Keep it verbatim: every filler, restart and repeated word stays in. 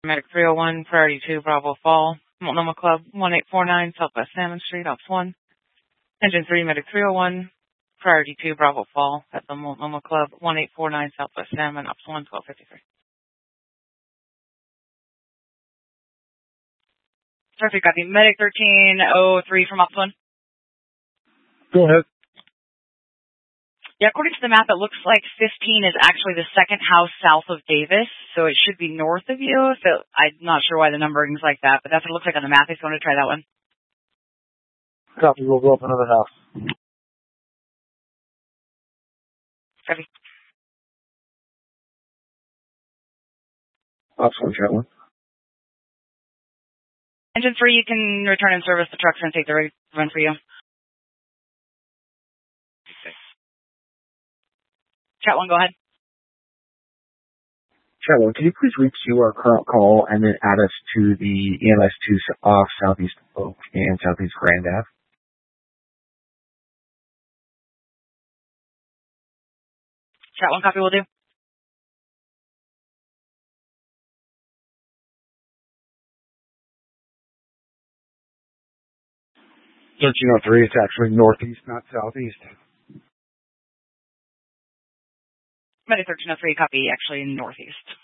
Medic three oh one, Priority two, Bravo Fall, Multnomah Club, one eight four nine, Southwest Salmon Street, Ops one. Engine three, Medic three oh one, Priority two, Bravo Fall, at the Multnomah Club, one eight four nine, Southwest Salmon, Ops one, twelve fifty-three. Perfect, copy. Medic thirteen oh three from Ops one. Go ahead. Yeah, according to the map, it looks like fifteen is actually the second house south of Davis, so it should be north of you. So I'm not sure why the numbering is like that, but that's what it looks like on the map if you want to try that one. Copy, we'll go up another house. Copy. Ops one, chat one. Engine three, you can return and service the trucks and take the run for you. Chat one, go ahead. Chat one, can you please re-queue our current call and then add us to the E M S two off Southeast Oak and Southeast Grand Ave? Chat one, copy will do. thirteen oh three, it's actually northeast, not southeast. Medic thirteen oh three, copy, actually northeast.